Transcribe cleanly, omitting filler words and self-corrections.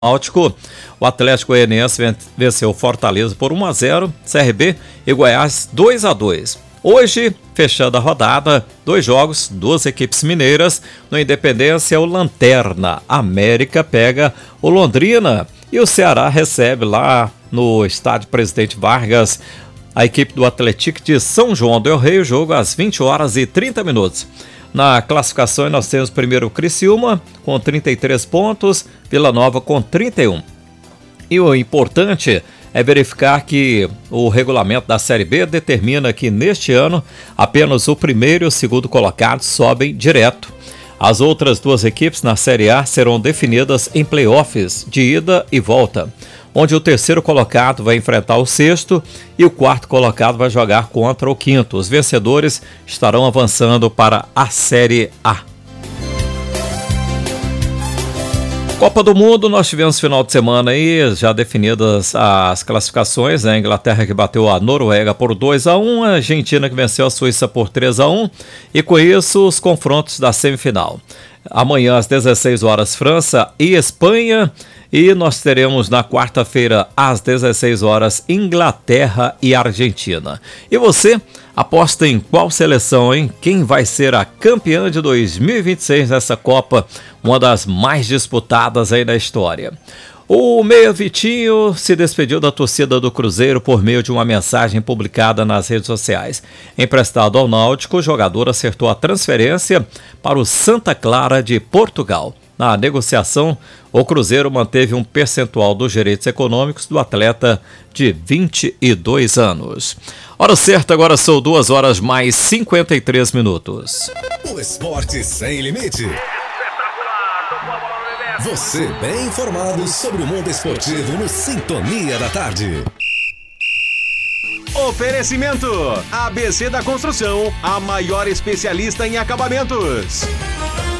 Náutico, o Atlético Goianiense venceu Fortaleza por 1-0, CRB e Goiás 2-2. Hoje, fechando a rodada, 2 jogos, 2 equipes mineiras. No Independência, o Lanterna América pega o Londrina e o Ceará recebe lá no estádio Presidente Vargas a equipe do Atlético de São João del Rei, o jogo às 20h30. Na classificação nós temos primeiro o Criciúma com 33 pontos, Vila Nova com 31. E o importante é verificar que o regulamento da Série B determina que neste ano apenas o primeiro e o segundo colocados sobem direto. As outras 2 equipes na Série A serão definidas em playoffs de ida e volta, onde o terceiro colocado vai enfrentar o sexto e o quarto colocado vai jogar contra o quinto. Os vencedores estarão avançando para a Série A. Copa do Mundo, nós tivemos final de semana aí, já definidas as classificações, né? A Inglaterra que bateu a Noruega por 2-1, a Argentina que venceu a Suíça por 3-1, e com isso os confrontos da semifinal. Amanhã às 16h, França e Espanha, e nós teremos na quarta-feira às 16h, Inglaterra e Argentina. E você aposta em qual seleção, hein? Quem vai ser a campeã de 2026 nessa Copa, uma das mais disputadas aí da história? O meia Vitinho se despediu da torcida do Cruzeiro por meio de uma mensagem publicada nas redes sociais. Emprestado ao Náutico, o jogador acertou a transferência para o Santa Clara de Portugal. Na negociação, o Cruzeiro manteve um percentual dos direitos econômicos do atleta de 22 anos. Hora certa, agora são 2h mais 53. O esporte sem limite. Você bem informado sobre o mundo esportivo no Sintonia da Tarde. Oferecimento ABC da Construção, a maior especialista em acabamentos.